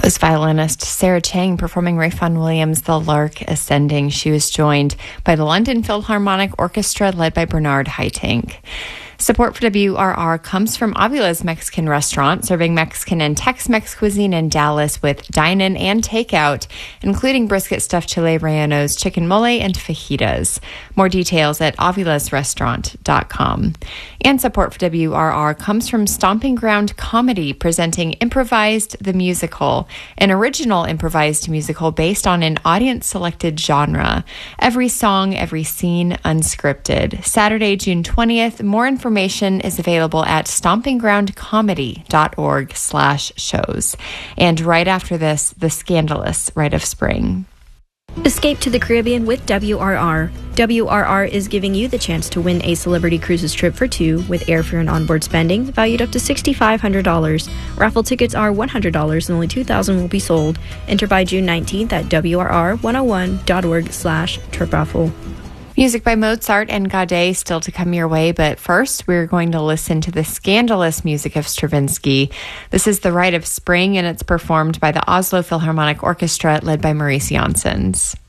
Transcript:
That was violinist Sarah Chang performing Ralph Vaughan Williams' The Lark Ascending. She was joined by the London Philharmonic Orchestra led by Bernard Haitink. Support for WRR comes from Avila's Mexican Restaurant, serving Mexican and Tex-Mex cuisine in Dallas with dine-in and takeout, including brisket stuffed chile rellenos, chicken mole, and fajitas. More details at avilasrestaurant.com. And support for WRR comes from Stomping Ground Comedy, presenting Improvised the Musical, an original improvised musical based on an audience-selected genre. Every song, every scene, unscripted. Saturday, June 20th. More information is available at stompinggroundcomedy.org/shows. And right after this, The Scandalous Rite of Spring. Escape to the Caribbean with WRR. WRR is giving you the chance to win a Celebrity Cruises trip for two with airfare and onboard spending valued up to $6,500. Raffle tickets are $100 and only 2,000 will be sold. Enter by June 19th at WRR101.org/trip raffle. Music by Mozart and Gaudet still to come your way, but first we're going to listen to the scandalous music of Stravinsky. This is The Rite of Spring, and it's performed by the Oslo Philharmonic Orchestra led by Maurice Janssens.